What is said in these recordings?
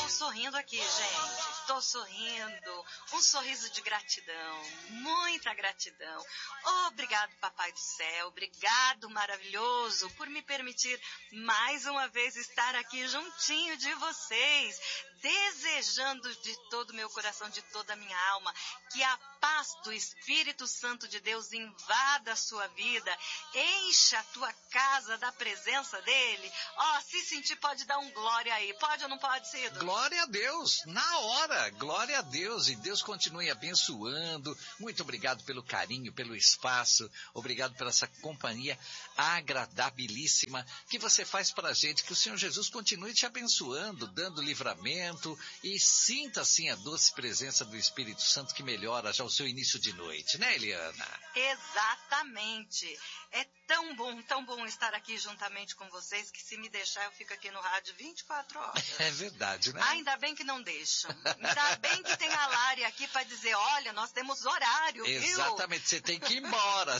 Estou sorrindo aqui, gente. Estou sorrindo. Um sorriso de gratidão. Muita gratidão. Obrigado, Papai do Céu. Obrigado, maravilhoso, por me permitir mais uma vez estar aqui juntinho de vocês. Desejando de todo o meu coração, de toda a minha alma, que a paz do Espírito Santo de Deus invada a sua vida, encha a tua casa da presença dele. Se sentir, pode dar um glória aí. Pode ou não pode, Cido? Glória a Deus, na hora, glória a Deus, e Deus continue abençoando. Muito obrigado pelo carinho, pelo espaço, obrigado por essa companhia agradabilíssima que você faz pra gente, que o Senhor Jesus continue te abençoando, dando livramento, e sinta assim a doce presença do Espírito Santo que melhora já o seu início de noite, né, Eliana? Exatamente. É tão bom estar aqui juntamente com vocês, que se me deixar eu fico aqui no rádio 24 horas. É verdade, né? Ainda bem que não deixam. Ainda bem que tem a Lari aqui para dizer, olha, nós temos horário, viu? Exatamente, você tem que ir embora,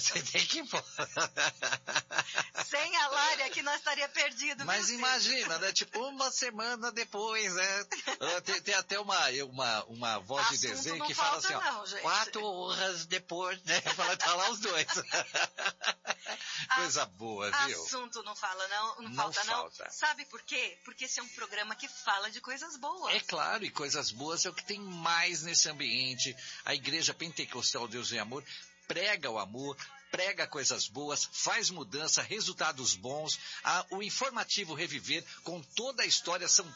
Sem a Lari aqui nós estaria perdido. Mas imagina, né? Tipo, uma semana depois, né? Tem até uma voz de desenho que fala assim, ó, 4 horas depois, né? Tá lá os dois. Coisa boa, viu? Assunto não fala, não falta. Sabe por quê? Porque esse é um programa que fala de coisas boas. É claro, e coisas boas é o que tem mais nesse ambiente. A Igreja Pentecostal Deus em Amor prega o amor, prega coisas boas, faz mudança, resultados bons. O informativo Reviver, com toda a história, são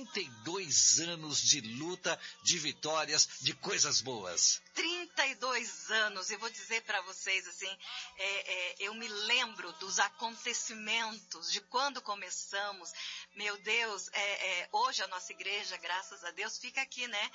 32 anos de luta, de vitórias, de coisas boas. 32 anos, e vou dizer para vocês assim, eu me lembro dos acontecimentos, de quando começamos. Meu Deus, hoje a nossa igreja, graças a Deus, fica aqui, né?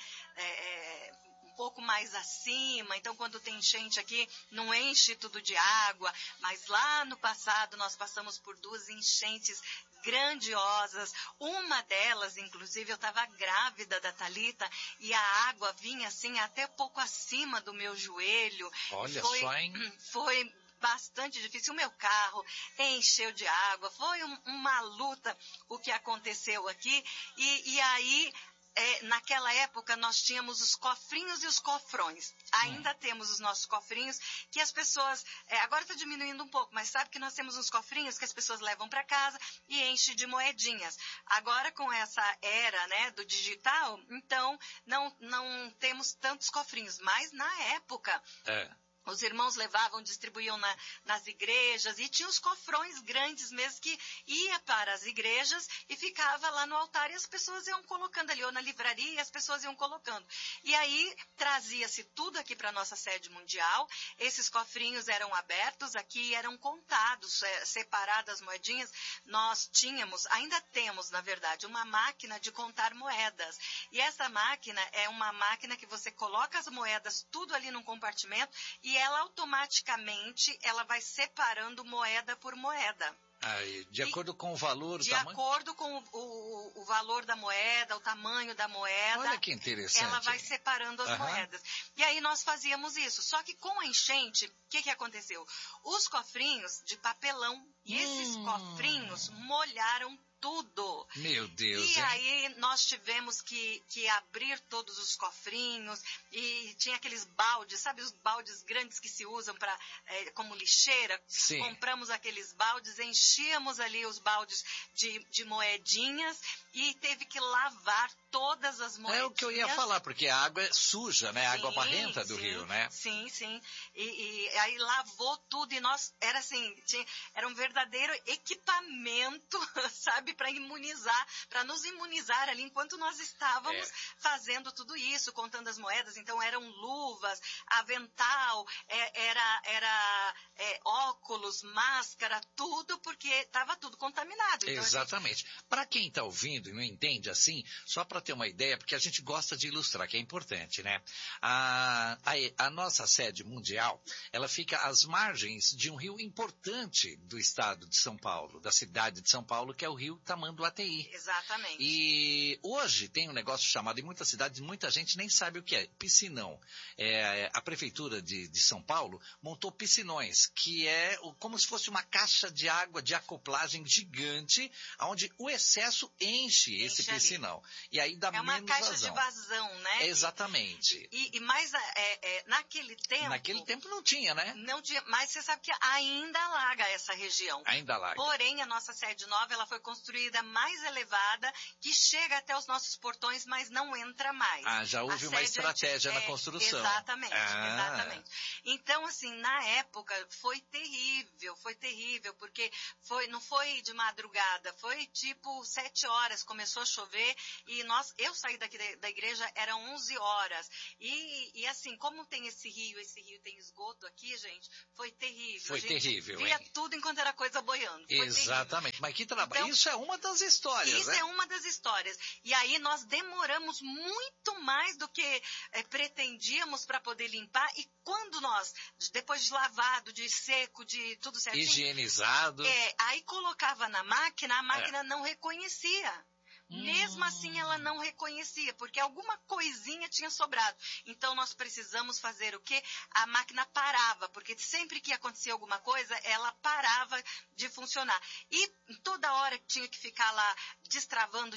Um pouco mais acima, então quando tem enchente aqui, não enche tudo de água, mas lá no passado nós passamos por 2 enchentes grandiosas. Uma delas, inclusive, eu estava grávida da Thalita e a água vinha assim até pouco acima do meu joelho. Olha só, hein? Foi bastante difícil. O meu carro encheu de água, foi uma luta o que aconteceu aqui, e aí naquela época nós tínhamos os cofrinhos e os cofrões. Ainda temos os nossos cofrinhos que as pessoas, agora está diminuindo um pouco, mas sabe que nós temos uns cofrinhos que as pessoas levam para casa e enchem de moedinhas. Agora com essa era, né, do digital, então não temos tantos cofrinhos, mas na época os irmãos levavam, distribuíam nas igrejas, e tinha os cofrões grandes mesmo que ia para as igrejas e ficava lá no altar, e as pessoas iam colocando ali, ou na livraria, e as pessoas iam colocando. E aí trazia-se tudo aqui para a nossa sede mundial, esses cofrinhos eram abertos aqui e eram contados, separadas as moedinhas. Nós tínhamos, ainda temos, na verdade, uma máquina de contar moedas. E essa máquina é uma máquina que você coloca as moedas tudo ali num compartimento, e ela automaticamente vai separando moeda por moeda. De acordo com o valor, de acordo com o valor da moeda, o tamanho da moeda. Olha que interessante. Ela vai separando as moedas. E aí nós fazíamos isso. Só que com a enchente, o que aconteceu? Os cofrinhos de papelão, e esses cofrinhos molharam tudo. Meu Deus, E aí nós tivemos que abrir todos os cofrinhos, e tinha aqueles baldes, sabe os baldes grandes que se usam como lixeira? Sim. Compramos aqueles baldes, enchíamos ali os baldes de moedinhas e teve que lavar todas as moedinhas. É o que eu ia falar, porque a água é suja, né? A água barrenta do rio, né? Sim. E aí lavou tudo, e nós, era um verdadeiro equipamento, sabe, para nos imunizar ali enquanto nós estávamos fazendo tudo isso, contando as moedas. Então eram luvas, avental, era óculos, máscara, tudo, porque estava tudo contaminado. Então, exatamente. Para quem está ouvindo e não entende assim, só para ter uma ideia, porque a gente gosta de ilustrar, que é importante, né? A nossa sede mundial, ela fica às margens de um rio importante do estado de São Paulo, da cidade de São Paulo, que é o rio Tamanduateí. Exatamente. E hoje tem um negócio chamado, em muitas cidades, muita gente nem sabe o que é, piscinão. A prefeitura de São Paulo montou piscinões, que é como se fosse uma caixa de água de acoplagem gigante, onde o excesso enche esse piscinão. E aí dá uma menos caixa vazão. de vazão, né? Exatamente. Mas naquele tempo... Naquele tempo não tinha, né? Não tinha, mas você sabe que ainda alaga essa região. Ainda alaga. Porém, a nossa sede nova, ela foi construída mais elevada, que chega até os nossos portões, mas não entra mais. Já houve uma estratégia na construção. Exatamente, exatamente. Então, assim, na época, foi terrível, porque não foi de madrugada, foi tipo 7 horas, começou a chover, e eu saí daqui da igreja, eram 11 horas. E assim, como tem esse rio tem esgoto aqui, gente, foi terrível. Foi terrível, via hein? tudo enquanto era coisa boiando. Exatamente. Mas que trabalho. Então, isso é uma das histórias, isso né? é uma das histórias. E aí nós demoramos muito mais do que pretendíamos para poder limpar. E quando nós, depois de lavado, de seco, de tudo certinho... Higienizado. Aí colocava na máquina, a máquina não reconhecia. Mesmo assim, ela não reconhecia, porque alguma coisinha tinha sobrado. Então, nós precisamos fazer o quê? A máquina parava, porque sempre que acontecia alguma coisa, ela parava de funcionar. E toda hora que tinha que ficar lá destravando,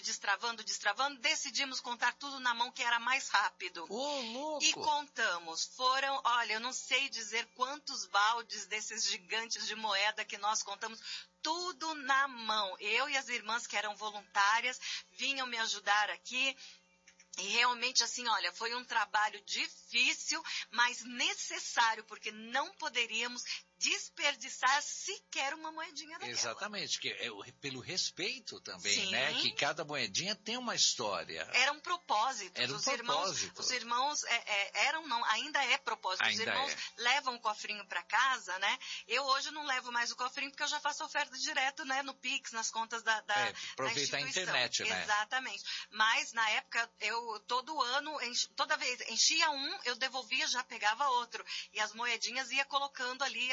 decidimos contar tudo na mão, que era mais rápido. Louco! E contamos. Olha, eu não sei dizer quantos baldes desses gigantes de moeda que nós contamos, tudo na mão. Eu e as irmãs que eram voluntárias vinham me ajudar aqui. E realmente, assim, olha, foi um trabalho difícil, mas necessário, porque não poderíamos desperdiçar sequer uma moedinha daquela. Exatamente, que pelo respeito também, Sim. né? Que cada moedinha tem uma história. Era um propósito. Era um propósito. Os irmãos ainda é propósito. Ainda os irmãos levam o cofrinho para casa, né? Eu hoje não levo mais o cofrinho, porque eu já faço oferta direto, né? No Pix, nas contas da aproveita a internet, né? Exatamente. Mas, na época, eu todo ano, toda vez enchia um, eu devolvia, já pegava outro. E as moedinhas ia colocando ali.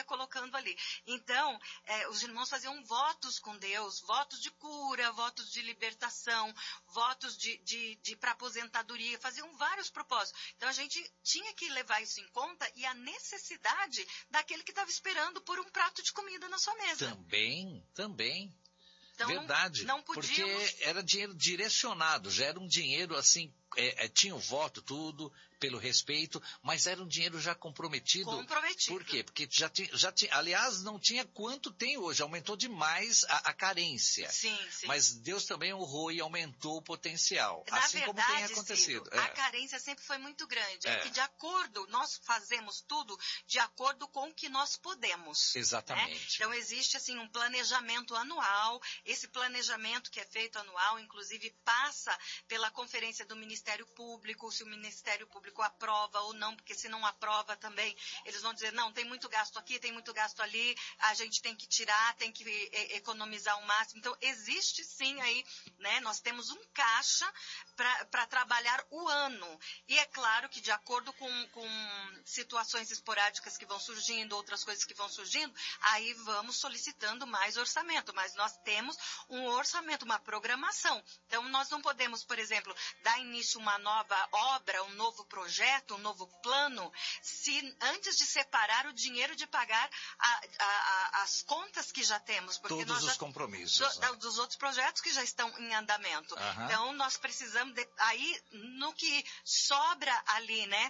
Então, os irmãos faziam votos com Deus, votos de cura, votos de libertação, votos para aposentadoria, faziam vários propósitos. Então, a gente tinha que levar isso em conta e a necessidade daquele que estava esperando por um prato de comida na sua mesa. Também. Então, verdade, não podíamos... porque era dinheiro direcionado, já era um dinheiro assim, tinha o voto, tudo, pelo respeito, mas era um dinheiro já comprometido. Por quê? Porque já tinha, aliás, não tinha quanto tem hoje, aumentou demais a carência. Sim. Mas Deus também honrou e aumentou o potencial, Na assim verdade, como tem acontecido. Ciro, a carência sempre foi muito grande. É que nós fazemos tudo de acordo com o que nós podemos. Exatamente. Né? Então, existe assim um planejamento anual. Esse planejamento que é feito anual, inclusive, passa pela conferência do Ministério Público, se o Ministério Público aprova ou não, porque se não aprova também, eles vão dizer, não, tem muito gasto aqui, tem muito gasto ali, a gente tem que tirar, tem que economizar o máximo. Então, existe sim aí, né, nós temos um caixa para trabalhar o ano. E é claro que de acordo com situações esporádicas que vão surgindo, outras coisas que vão surgindo, aí vamos solicitando mais orçamento, mas nós temos um orçamento, uma programação. Então, nós não podemos, por exemplo, dar início a uma nova obra, um novo projeto, um novo plano, se antes de separar o dinheiro de pagar as contas que já temos. Porque todos os compromissos. Dos outros projetos que já estão em andamento. Uhum. Então, nós precisamos, aí, no que sobra ali, né,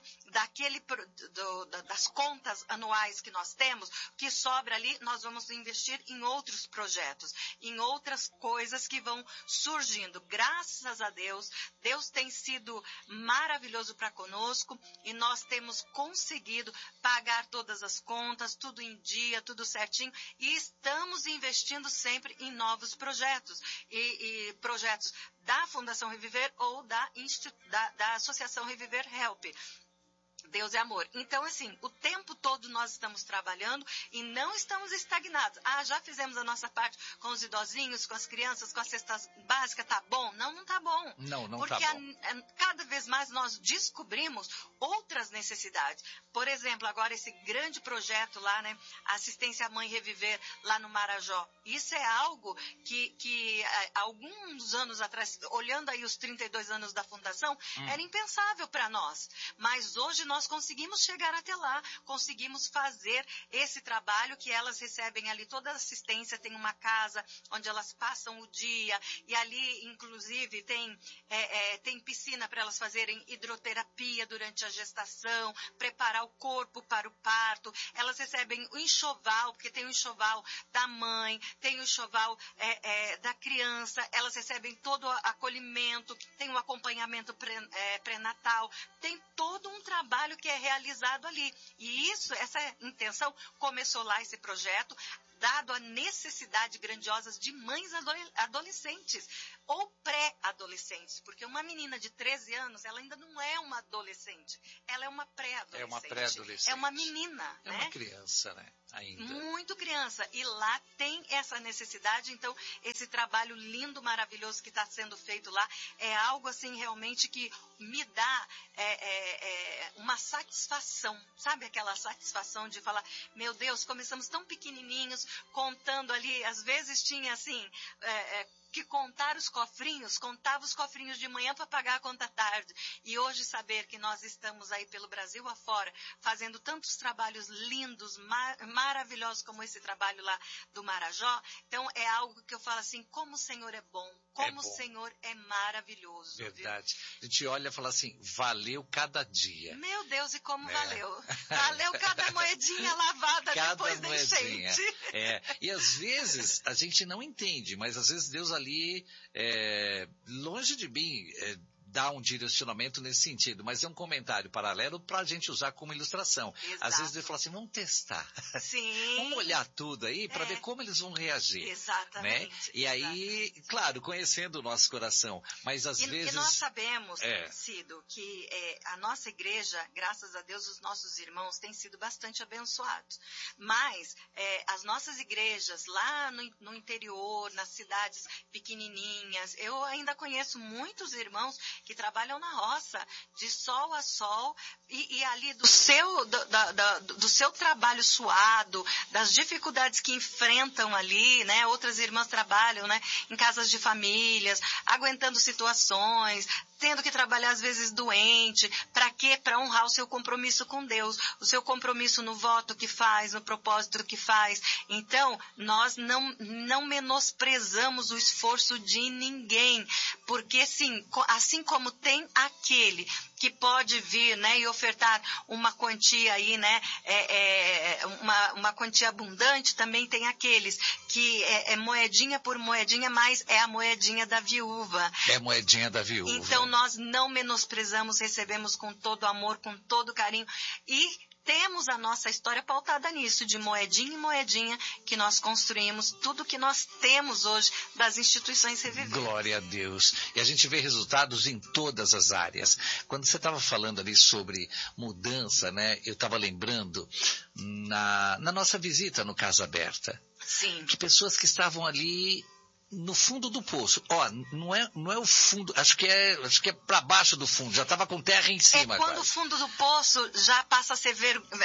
das contas anuais que nós temos, o que sobra ali, nós vamos investir em outros projetos, em outras coisas que vão surgindo. Graças a Deus, Deus tem sido maravilhoso para conosco e nós temos conseguido pagar todas as contas, tudo em dia, tudo certinho, e estamos investindo sempre em novos projetos, e projetos da Fundação Reviver ou da Associação Reviver Help. Deus é amor. Então, assim, o tempo todo nós estamos trabalhando e não estamos estagnados. Já fizemos a nossa parte com os idosinhos, com as crianças, com a cesta básica, tá bom? Não tá bom. Não porque tá bom. Cada vez mais nós descobrimos outras necessidades. Por exemplo, agora esse grande projeto lá, né? Assistência à Mãe Reviver, lá no Marajó. Isso é algo que alguns anos atrás, olhando aí os 32 anos da Fundação, era impensável para nós. Mas hoje nós nós conseguimos chegar até lá, conseguimos fazer esse trabalho que elas recebem ali toda a assistência, tem uma casa onde elas passam o dia, e ali, inclusive, tem piscina para elas fazerem hidroterapia durante a gestação, preparar o corpo para o parto. Elas recebem o enxoval, porque tem o enxoval da mãe, tem o enxoval da criança, elas recebem todo o acolhimento, tem o acompanhamento pré-natal, tem todo um trabalho que é realizado ali. E essa intenção começou lá, esse projeto, dado a necessidade grandiosa de mães adolescentes ou pré-adolescentes, porque uma menina de 13 anos, ela ainda não é uma adolescente, ela é uma pré-adolescente. É uma pré-adolescente. É uma menina, né? É uma criança, né? Ainda. Muito criança. E lá tem essa necessidade, então esse trabalho lindo, maravilhoso que está sendo feito lá, é algo assim realmente que me dá uma satisfação, sabe aquela satisfação de falar, meu Deus, começamos tão pequenininhos, contando ali, às vezes tinha assim, que contar os cofrinhos, contava os cofrinhos de manhã para pagar a conta tarde. E hoje saber que nós estamos aí pelo Brasil afora, fazendo tantos trabalhos lindos, maravilhosos como esse trabalho lá do Marajó, então é algo que eu falo assim, como o Senhor é bom, como o Senhor é maravilhoso. Verdade. Viu? A gente olha e fala assim, valeu cada dia. Meu Deus, e como valeu. Valeu cada moedinha lavada cada depois da enchente. E às vezes a gente não entende, mas às vezes Deus ali, longe de mim, dá um direcionamento nesse sentido, mas é um comentário paralelo para a gente usar como ilustração. Exato. Às vezes ele fala assim, vamos testar. Sim. Vamos olhar tudo aí para ver como eles vão reagir. Exatamente. Né? E aí, claro, conhecendo o nosso coração, mas às vezes... E nós sabemos, Cido, que a nossa igreja, graças a Deus, os nossos irmãos têm sido bastante abençoados. Mas as nossas igrejas lá no interior, nas cidades pequenininhas, eu ainda conheço muitos irmãos que trabalham na roça, de sol a sol, e ali do seu trabalho suado, das dificuldades que enfrentam ali, né? Outras irmãs trabalham, né? Em casas de famílias, aguentando situações, tendo que trabalhar às vezes doente. Para quê? Para honrar o seu compromisso com Deus, o seu compromisso no voto que faz, no propósito que faz. Então, nós não menosprezamos o esforço de ninguém, porque sim, assim como tem aquele que pode vir, né, e ofertar uma quantia aí, né, uma quantia abundante, também tem aqueles que é moedinha por moedinha, mas é a moedinha da viúva. É a moedinha da viúva. Então nós não menosprezamos, recebemos com todo amor, com todo carinho, e temos a nossa história pautada nisso, de moedinha em moedinha, que nós construímos tudo que nós temos hoje das instituições reviventes. Glória a Deus. E a gente vê resultados em todas as áreas. Quando você estava falando ali sobre mudança, né, eu estava lembrando na nossa visita no Casa Aberta. Sim. De pessoas que estavam ali no fundo do poço. Não é o fundo, acho que é para baixo do fundo, já estava com terra em cima. Quando o fundo do poço já passa a ser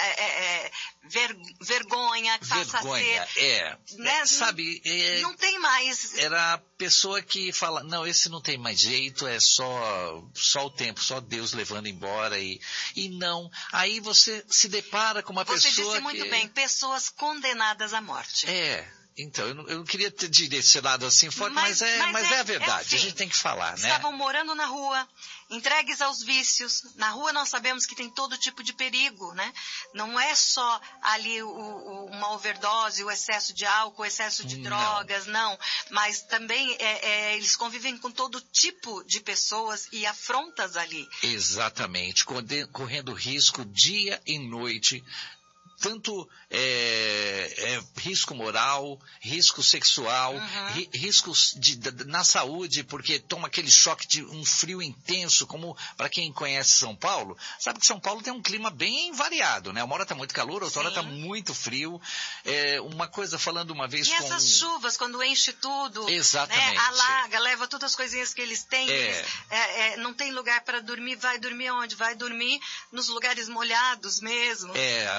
vergonha, passa a ser... Né? Sabe? Não tem mais. Era a pessoa que fala, não, esse não tem mais jeito, é só o tempo, só Deus levando embora e não. Aí você se depara com uma pessoa que... Você disse muito bem, pessoas condenadas à morte. Então, eu não queria ter direcionado assim forte, mas é a verdade, assim, a gente tem que falar, né? Estavam morando na rua, entregues aos vícios. Na rua nós sabemos que tem todo tipo de perigo, né? Não é só ali uma overdose, o excesso de álcool, o excesso de drogas, não. Mas também eles convivem com todo tipo de pessoas e afrontas ali. Exatamente, correndo risco dia e noite. Tanto risco moral, risco sexual, riscos na saúde, porque toma aquele choque de um frio intenso, como para quem conhece São Paulo, sabe que São Paulo tem um clima bem variado, né? Uma hora está muito calor, outra hora está muito frio. Uma coisa, falando uma vez com... E essas chuvas, quando enche tudo, exatamente, né? Alaga, leva todas as coisinhas que eles têm, não tem lugar para dormir, vai dormir onde? Vai dormir nos lugares molhados mesmo.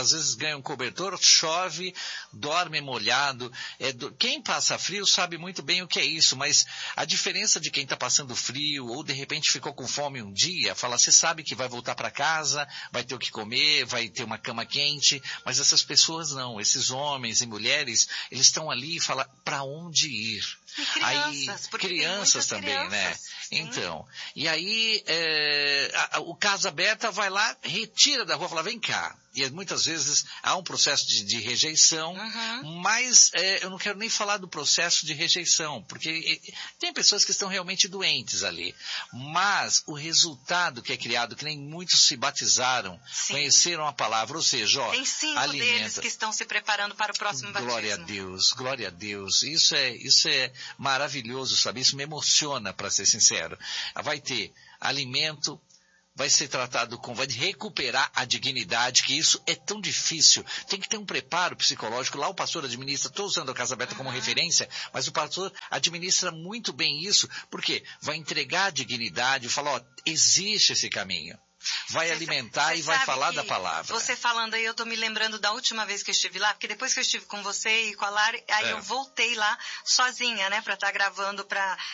às vezes ganha um cobertor, chove, dorme molhado. Quem passa frio sabe muito bem o que é isso, mas a diferença de quem está passando frio ou de repente ficou com fome um dia, fala, você sabe que vai voltar para casa, vai ter o que comer, vai ter uma cama quente, mas essas pessoas não, esses homens e mulheres, eles estão ali e falam, para onde ir? E crianças, aí, crianças também, crianças, né? Sim. Então, e aí o Casa Aberta vai lá, retira da rua, fala, vem cá. E muitas vezes há um processo de rejeição, mas eu não quero nem falar do processo de rejeição, porque tem pessoas que estão realmente doentes ali. Mas o resultado que é criado, que nem muitos se batizaram, sim, conheceram a palavra, ou seja, tem 5 deles que estão se preparando para o próximo batismo. Glória a Deus, glória a Deus. Isso é maravilhoso, sabe? Isso me emociona, para ser sincero. Vai ter alimento, vai ser tratado vai recuperar a dignidade, que isso é tão difícil. Tem que ter um preparo psicológico. Lá o pastor administra, estou usando a Casa Aberta como referência, mas o pastor administra muito bem isso, porque vai entregar a dignidade, falar, existe esse caminho. Vai alimentar e vai falar da palavra. Você falando aí, eu tô me lembrando da última vez que eu estive lá, porque depois que eu estive com você e com a Lari, aí eu voltei lá sozinha, né, pra estar gravando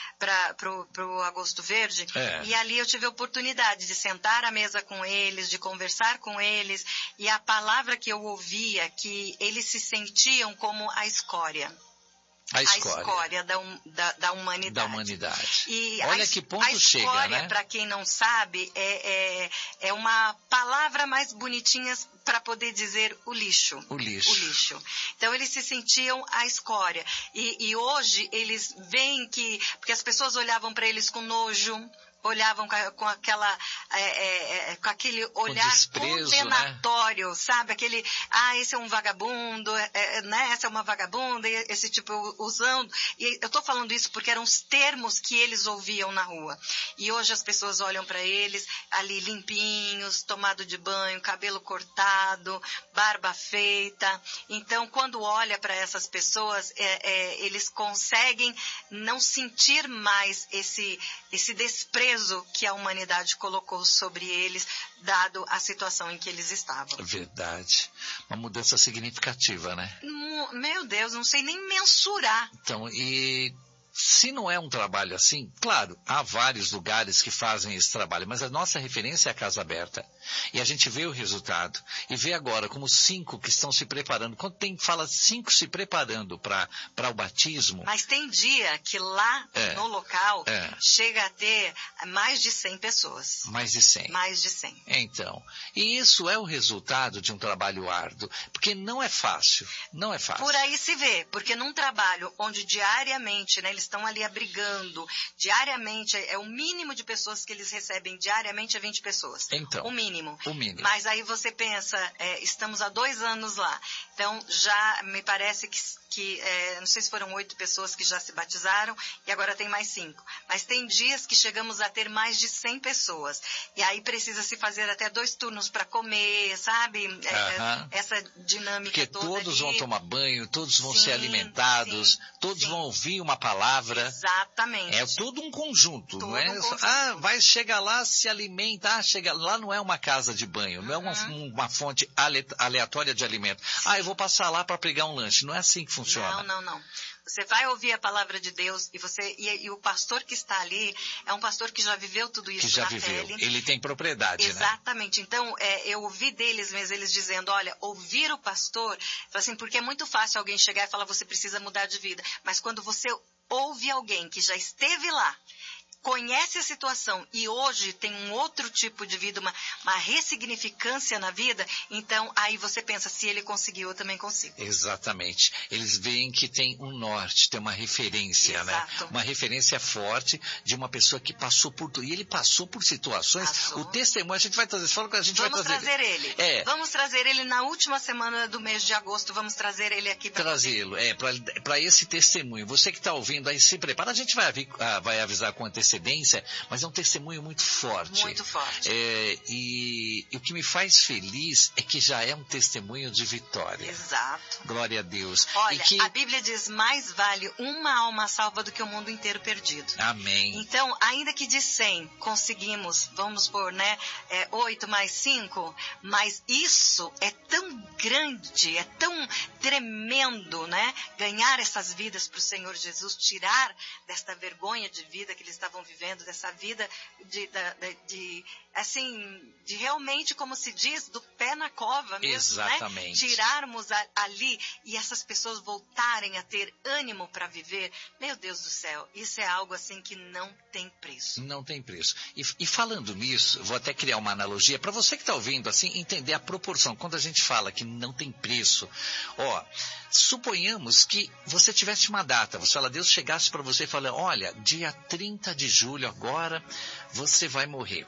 pro Agosto Verde. E ali eu tive a oportunidade de sentar à mesa com eles, de conversar com eles, e a palavra que eu ouvia, que eles se sentiam como a escória. A escória da humanidade. Da humanidade. E olha que ponto chega, né? Para quem não sabe, é uma palavra mais bonitinha para poder dizer o lixo. O lixo. Então, eles se sentiam a escória. E hoje, eles veem que... Porque as pessoas olhavam para eles com nojo, olhavam com aquele olhar condenatório, né? Sabe? Aquele, esse é um vagabundo, né? Essa é uma vagabunda, esse tipo usando. E eu tô falando isso porque eram os termos que eles ouviam na rua. E hoje as pessoas olham para eles ali limpinhos, tomado de banho, cabelo cortado, barba feita. Então, quando olha para essas pessoas, eles conseguem não sentir mais esse desprezo que a humanidade colocou sobre eles, dado a situação em que eles estavam. Verdade. Uma mudança significativa, né? Meu Deus, não sei nem mensurar. Então, e se não é um trabalho assim, claro, há vários lugares que fazem esse trabalho, mas a nossa referência é a Casa Aberta. E a gente vê o resultado. E vê agora como 5 que estão se preparando. Quando fala 5 se preparando para o batismo... Mas tem dia que lá no local chega a ter mais de 100 pessoas. Mais de 100. Mais de 100. Então, e isso é o resultado de um trabalho árduo. Porque não é fácil. Não é fácil. Por aí se vê. Porque num trabalho onde diariamente, né, eles estão ali abrigando, diariamente, o mínimo de pessoas que eles recebem diariamente é 20 pessoas. Então. O mínimo. Mas aí você pensa, estamos há 2 anos lá. Então, já me parece que não sei se foram 8 pessoas que já se batizaram e agora tem mais 5. Mas tem dias que chegamos a ter mais de 100 pessoas. E aí precisa se fazer até 2 turnos para comer, sabe? Essa dinâmica porque toda. Porque todos ali. vão tomar banho, todos vão ser alimentados, todos vão ouvir uma palavra. Exatamente. É tudo um conjunto, não é? Um conjunto. Vai chegar lá, se alimenta, chega lá, não é uma casa de banho, não é uma fonte aleatória de alimento. Eu vou passar lá para pegar um lanche. Não é assim que funciona. Não. Você vai ouvir a palavra de Deus e o pastor que está ali é um pastor que já viveu tudo isso na pele. Ele tem propriedade, Exatamente. Né? Então, eu ouvi deles mesmo, eles dizendo, olha, ouvir o pastor, assim, porque é muito fácil alguém chegar e falar, você precisa mudar de vida. Mas quando você ouve alguém que já esteve lá, conhece a situação e hoje tem um outro tipo de vida, uma ressignificância na vida, então aí você pensa, se ele conseguiu, eu também consigo. Exatamente. Eles veem que tem um norte, tem uma referência, né? Uma referência forte de uma pessoa que passou por tudo. E ele passou por situações. O testemunho, a gente vai trazer. Fala que a gente vai trazer ele. Vamos trazer ele na última semana do mês de agosto, vamos trazer ele aqui para trazê-lo, para esse testemunho. Você que está ouvindo aí, se prepara, a gente vai avisar com antecedência. antecedência, mas é um testemunho muito forte. Muito forte. E o que me faz feliz é que já é um testemunho de vitória. Exato. Glória a Deus. Olha, a Bíblia diz, mais vale uma alma salva do que o mundo inteiro perdido. Amém. Então, ainda que de 100 conseguimos, vamos por, 8 mais 5, mas isso é tão grande, é tão tremendo, né? Ganhar essas vidas para o Senhor Jesus, tirar desta vergonha de vida que eles estavam vivendo, dessa vida de realmente, como se diz, do pé na cova mesmo, exatamente, né? Tirarmos ali e essas pessoas voltarem a ter ânimo para viver. Meu Deus do céu, isso é algo assim que não tem preço. Não tem preço. E falando nisso, vou até criar uma analogia para você que está ouvindo, assim, entender a proporção. Quando a gente fala que não tem preço, suponhamos que você tivesse uma data, você fala, Deus chegasse para você e fala, olha, dia 30 de julho agora, você vai morrer.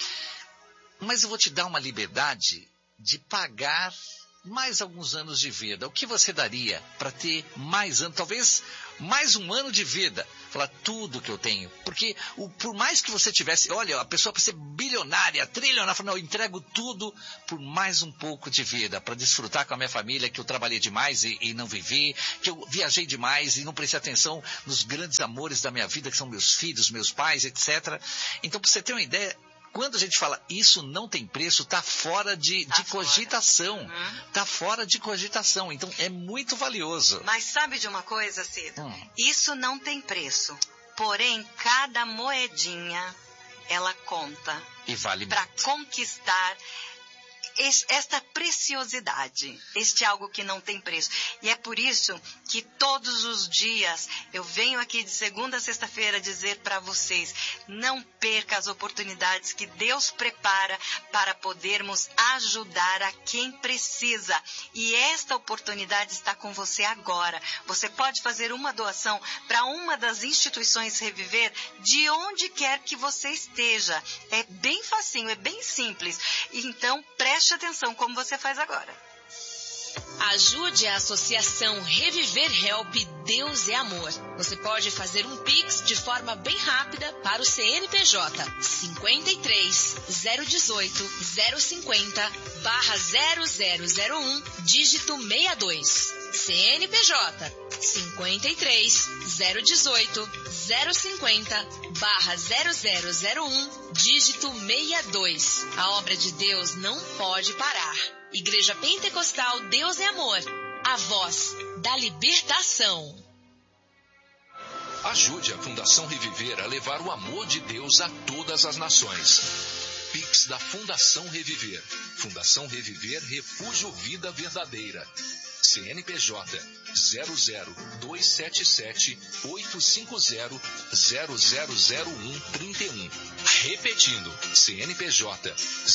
Mas eu vou te dar uma liberdade de pagar mais alguns anos de vida. O que você daria para ter mais anos, talvez mais um ano de vida? Falar tudo que eu tenho. Porque por mais que você tivesse, olha, a pessoa para ser bilionária, trilionária, fala, não, eu entrego tudo por mais um pouco de vida, para desfrutar com a minha família, que eu trabalhei demais e não vivi, que eu viajei demais e não prestei atenção nos grandes amores da minha vida, que são meus filhos, meus pais, etc. Então, para você ter uma ideia, quando a gente fala isso não tem preço, está fora de cogitação. Está fora de cogitação. Então, é muito valioso. Mas sabe de uma coisa, Cid? Isso não tem preço. Porém, cada moedinha, ela conta. E vale para conquistar esta preciosidade, este algo que não tem preço. E é por isso que todos os dias eu venho aqui de segunda a sexta-feira dizer para vocês, não perca as oportunidades que Deus prepara para podermos ajudar a quem precisa. E esta oportunidade está com você agora. Você pode fazer uma doação para uma das instituições Reviver de onde quer que você esteja. É bem facinho, é bem simples. Então, preste atenção como você faz agora. Ajude a Associação Reviver Help Deus é Amor. Você pode fazer um Pix de forma bem rápida para o CNPJ 53 018 050 /0001 dígito 62. CNPJ 53 018 050 /0001 dígito 62. A obra de Deus não pode parar. Igreja Pentecostal Deus é Amor, a voz da libertação. Ajude a Fundação Reviver a levar o amor de Deus a todas as nações. Pix da Fundação Reviver. Fundação Reviver Refúgio Vida Verdadeira. CNPJ 00277 850 0001 31. Repetindo, CNPJ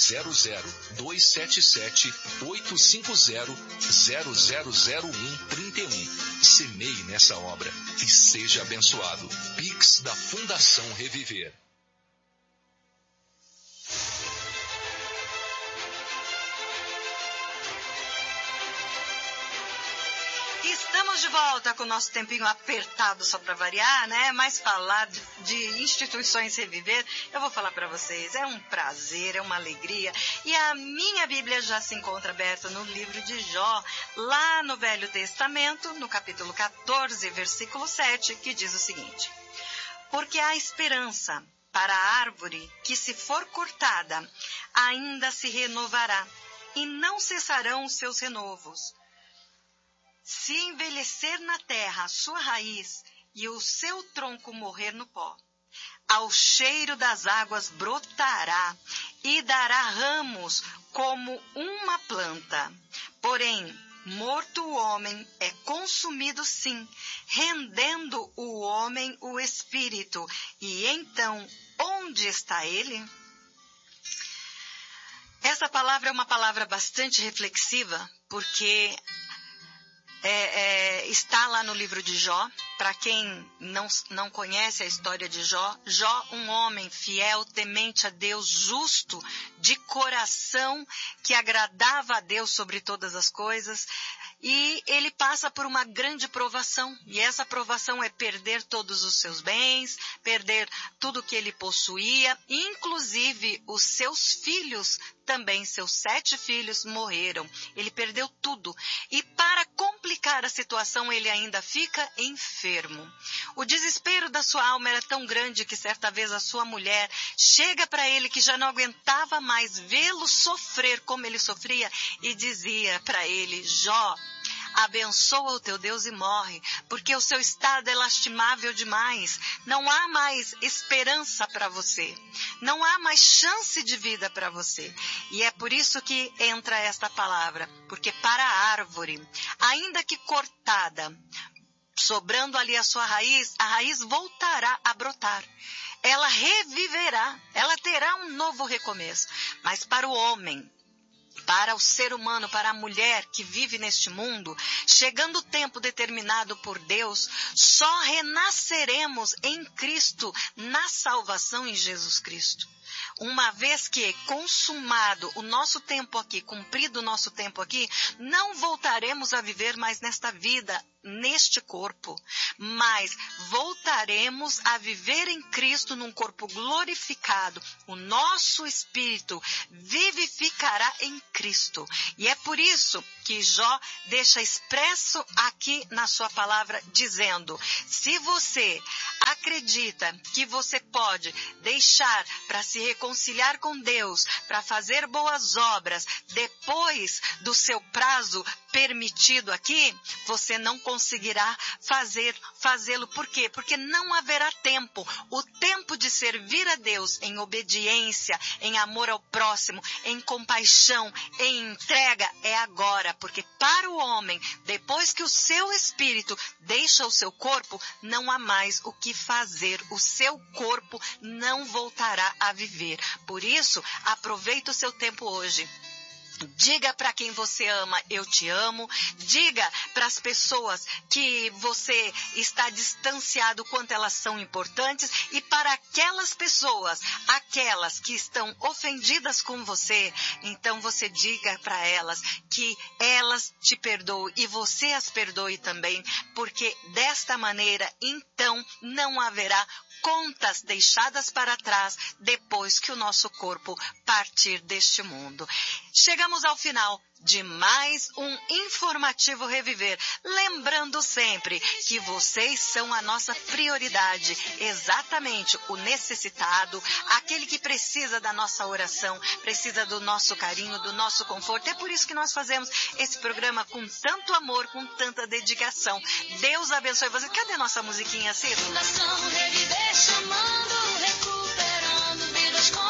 00277 850 0001 31. Semeie nessa obra e seja abençoado. Pix da Fundação Reviver. Estamos de volta com o nosso tempinho apertado só para variar, né? Mas falar de instituições Reviver, eu vou falar para vocês, é um prazer, é uma alegria. E a minha Bíblia já se encontra aberta no livro de Jó, lá no Velho Testamento, no capítulo 14, versículo 7, que diz o seguinte: porque há esperança para a árvore que, se for cortada, ainda se renovará, e não cessarão os seus renovos. Se envelhecer na terra a sua raiz e o seu tronco morrer no pó, ao cheiro das águas brotará e dará ramos como uma planta. Porém, morto o homem é consumido sim, rendendo o homem o espírito. E então, onde está ele? Essa palavra é uma palavra bastante reflexiva, porque está lá no livro de Jó. Para quem não conhece a história de Jó, Jó, um homem fiel, temente a Deus, justo, de coração, que agradava a Deus sobre todas as coisas. e ele passa por uma grande provação. E essa provação é perder todos os seus bens, perder tudo que ele possuía, inclusive os seus filhos também, seus 7 filhos morreram. Ele perdeu tudo. E para complicar a situação, ele ainda fica enfermo. O desespero da sua alma era tão grande que certa vez a sua mulher chega para ele, que já não aguentava mais vê-lo sofrer como ele sofria, e dizia para ele: Jó, abençoa o teu Deus e morre, porque o seu estado é lastimável demais. Não há mais esperança para você. Não há mais chance de vida para você. E é por isso que entra esta palavra. Porque para a árvore, ainda que cortada, sobrando ali a raiz voltará a brotar. Ela reviverá, ela terá um novo recomeço. Mas para o homem, para o ser humano, para a mulher que vive neste mundo, chegando o tempo determinado por Deus, só renasceremos em Cristo, na salvação em Jesus Cristo. Uma vez que consumado o nosso tempo aqui, cumprido o nosso tempo aqui, não voltaremos a viver mais nesta vida, neste corpo, mas voltaremos a viver em Cristo num corpo glorificado. O nosso espírito vivificará em Cristo. E é por isso que Jó deixa expresso aqui na sua palavra, dizendo: se você acredita que você pode deixar para se reconciliar com Deus, para fazer boas obras, depois do seu prazo permitido aqui, você não conseguirá fazê-lo. Por quê? Porque não haverá tempo. O tempo de servir a Deus em obediência, em amor ao próximo, em compaixão, em entrega, é agora. Porque para o homem, depois que o seu espírito deixa o seu corpo, não há mais o que fazer. O seu corpo não voltará a viver. Por isso, aproveite o seu tempo hoje. Diga para quem você ama: eu te amo. Diga para as pessoas que você está distanciado quanto elas são importantes. E para aquelas pessoas, aquelas que estão ofendidas com você, então você diga para elas que elas te perdoem e você as perdoe também, porque desta maneira, então, não haverá contas deixadas para trás depois que o nosso corpo partir deste mundo. Chegamos ao final de mais um informativo Reviver. Lembrando sempre que vocês são a nossa prioridade. Exatamente, o necessitado, aquele que precisa da nossa oração, precisa do nosso carinho, do nosso conforto. É por isso que nós fazemos esse programa com tanto amor, com tanta dedicação. Deus abençoe você. Cadê a nossa musiquinha, Ciro? Fundação Reviver chamando, recuperando vidas com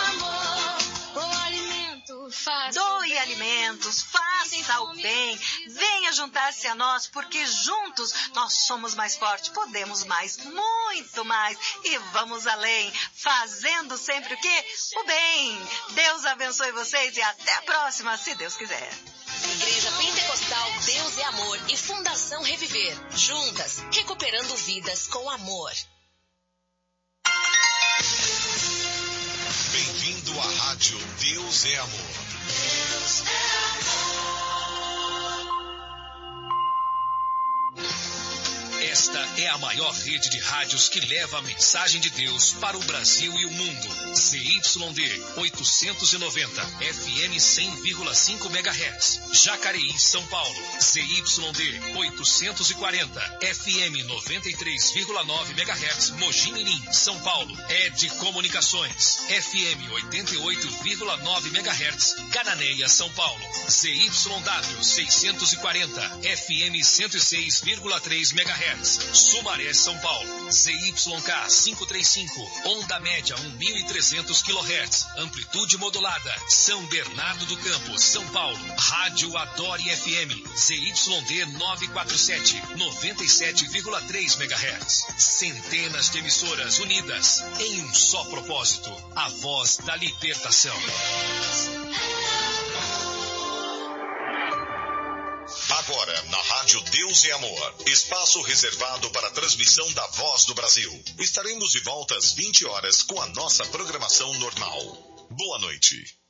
amor. O alimento faz. Doe alimentos, faça o bem, venha juntar-se a nós, porque juntos nós somos mais fortes, podemos mais, muito mais, e vamos além, fazendo sempre o quê? O bem. Deus abençoe vocês e até a próxima, se Deus quiser. Igreja Pentecostal Deus é Amor e Fundação Reviver, juntas, recuperando vidas com amor. Bem-vindo à Rádio Deus é Amor. Deus é amor. Esta é a maior rede de rádios que leva a mensagem de Deus para o Brasil e o mundo. ZYD 890, FM 100,5 MHz, Jacareí, São Paulo. ZYD 840, FM 93,9 MHz, Mogi Mirim, São Paulo. ED Comunicações, FM 88,9 MHz, Cananéia, São Paulo. ZYW 640, FM 106,3 MHz, Sumaré, São Paulo. ZYK 535, onda média 1.300 kHz, amplitude modulada, São Bernardo do Campo, São Paulo. Rádio Adore FM, ZYD 947, 97,3 MHz. Centenas de emissoras unidas em um só propósito, a voz da libertação. Agora, na Rádio Deus e Amor, espaço reservado para a transmissão da Voz do Brasil. Estaremos de volta às 20 horas com a nossa programação normal. Boa noite.